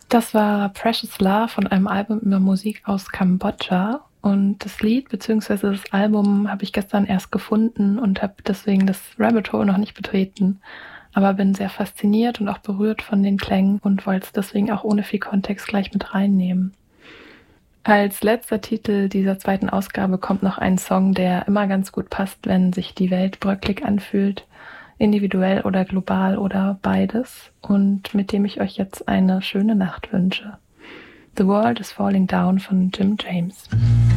Das war Precious Love von einem Album über Musik aus Kambodscha. Und das Lied bzw. das Album habe ich gestern erst gefunden und habe deswegen das Rabbit Hole noch nicht betreten. Aber bin sehr fasziniert und auch berührt von den Klängen und wollte es deswegen auch ohne viel Kontext gleich mit reinnehmen. Als letzter Titel dieser zweiten Ausgabe kommt noch ein Song, der immer ganz gut passt, wenn sich die Welt bröcklig anfühlt, individuell oder global oder beides, und mit dem ich euch jetzt eine schöne Nacht wünsche. The World is Falling Down von Jim James.